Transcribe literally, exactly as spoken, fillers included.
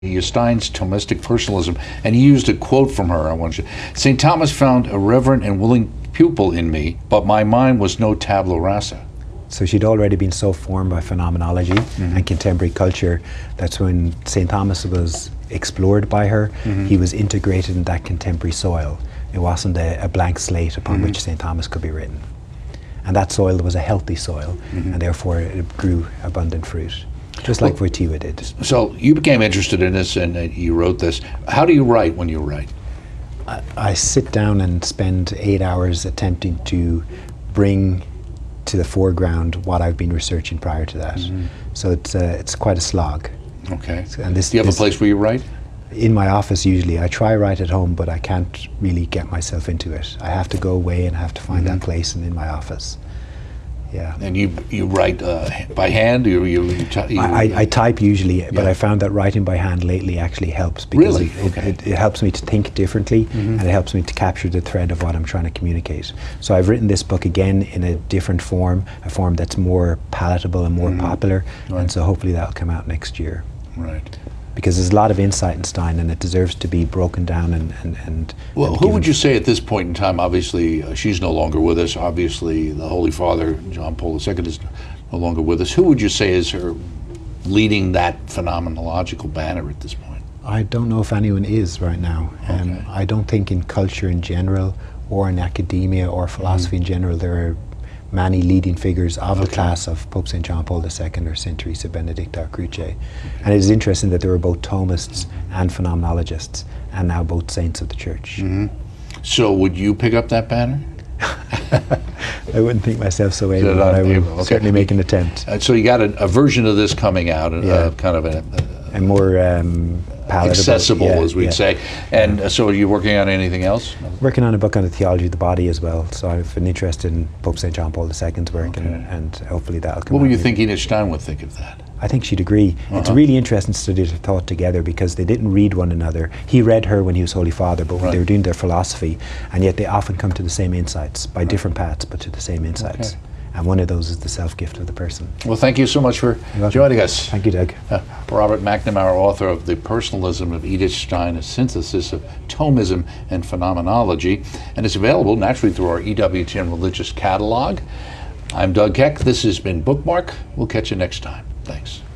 Stein's Thomistic Personalism, and he used a quote from her. I want you. Saint Thomas found a reverent and willing pupil in me, but my mind was no tabula rasa. So she'd already been so formed by phenomenology mm-hmm. and contemporary culture that when Saint Thomas was explored by her, mm-hmm. he was integrated in that contemporary soil. It wasn't a, a blank slate upon mm-hmm. which Saint Thomas could be written. And that soil was a healthy soil, mm-hmm. and therefore it grew abundant fruit. Just like well, Wojtyła did. So you became interested in this and uh, you wrote this. How do you write when you write? I, I sit down and spend eight hours attempting to bring to the foreground what I've been researching prior to that. Mm-hmm. So it's uh, it's quite a slog. Okay. And this, do you have this, a place where you write? In my office usually. I try write at home, but I can't really get myself into it. I have to go away and I have to find mm-hmm. that place and in my office. Yeah. And you you write uh, by hand? Or you, you, t- you I, I, I type usually, yeah. but I found that writing by hand lately actually helps because really? it, okay. it, it, it helps me to think differently mm-hmm. and it helps me to capture the thread of what I'm trying to communicate. So I've written this book again in a different form, a form that's more palatable and more mm-hmm. popular, right. and so hopefully that'll come out next year. Right. Because there's a lot of insight in Stein and it deserves to be broken down and... and, and well, and who would you say at this point in time, obviously uh, she's no longer with us, obviously the Holy Father, John Paul the Second, is no longer with us. Who would you say is her leading that phenomenological banner at this point? I don't know if anyone is right now. Um, okay. I don't think in culture in general or in academia or philosophy mm-hmm. in general there are many leading figures of okay. the class of Pope Saint John Paul the Second or Saint Teresa Benedicta Croce. Okay. And it is interesting that there were both Thomists and phenomenologists, and now both saints of the Church. Mm-hmm. So would you pick up that banner? I wouldn't think myself so able, but I would okay. certainly make an attempt. Uh, so you got a, a version of this coming out, yeah. uh, kind of a... a, a more um, palatable, accessible, yeah, as we'd yeah. say. And uh, so are you working on anything else? Working on a book on the theology of the body as well. So I've been interested in Pope Saint John Paul the Second's work, okay. and, and hopefully that'll come What out. would you think Edith Stein would think of that? I think she'd agree. Uh-huh. It's a really interesting study to thought together because they didn't read one another. He read her when he was Holy Father, but when right. they were doing their philosophy, and yet they often come to the same insights by right. different paths, but to the same insights. Okay. And one of those is the self-gift of the person. Well, thank you so much for joining us. Thank you, Doug. Uh, Robert McNamara, author of The Personalism of Edith Stein, a synthesis of Thomism and phenomenology, and it's available naturally through our E W T N Religious Catalog. I'm Doug Keck. This has been Bookmark. We'll catch you next time. Thanks.